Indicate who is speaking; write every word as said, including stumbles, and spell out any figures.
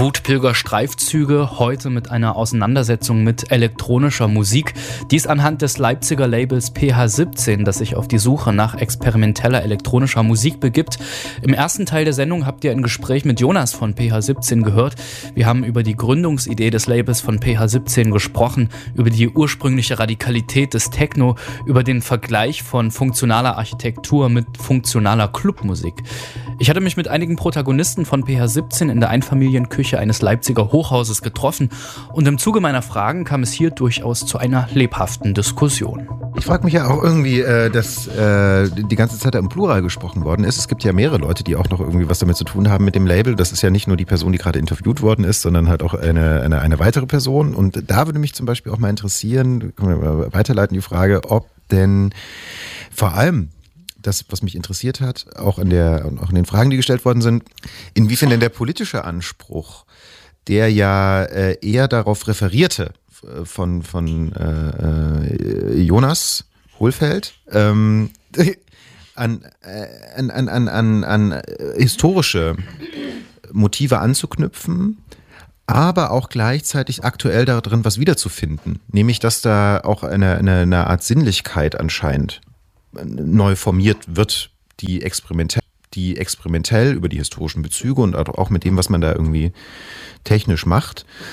Speaker 1: Wutpilger-Streifzüge, heute mit einer Auseinandersetzung mit elektronischer Musik. Dies anhand des Leipziger Labels P H siebzehn, das sich auf die Suche nach experimenteller elektronischer Musik begibt. Im ersten Teil der Sendung habt ihr ein Gespräch mit Jonas von P H siebzehn gehört. Wir haben über die Gründungsidee des Labels von P H siebzehn gesprochen, über die ursprüngliche Radikalität des Techno, über den Vergleich von funktionaler Architektur mit funktionaler Clubmusik. Ich hatte mich mit einigen Protagonisten von P H siebzehn in der Einfamilienküche eines Leipziger Hochhauses getroffen und im Zuge meiner Fragen kam es hier durchaus zu einer lebhaften Diskussion.
Speaker 2: Ich frage mich ja auch irgendwie, äh, dass äh, die ganze Zeit da im Plural gesprochen worden ist. Es gibt ja mehrere Leute, die auch noch irgendwie was damit zu tun haben mit dem Label. Das ist ja nicht nur die Person, die gerade interviewt worden ist, sondern halt auch eine, eine, eine weitere Person. Und da würde mich zum Beispiel auch mal interessieren, können wir mal weiterleiten die Frage, ob denn vor allem das, was mich interessiert hat, auch in der, auch in den Fragen, die gestellt worden sind, inwiefern denn der politische Anspruch, der ja äh, eher darauf referierte, von, von äh, Jonas Hohlfeld, ähm, an, an, an, an, an, an historische Motive anzuknüpfen, aber auch gleichzeitig aktuell darin was wiederzufinden. Nämlich, dass da auch eine, eine, eine Art Sinnlichkeit anscheinend neu formiert wird, die experimentell, die experimentell über die historischen Bezüge und auch mit dem, was man da irgendwie technisch macht,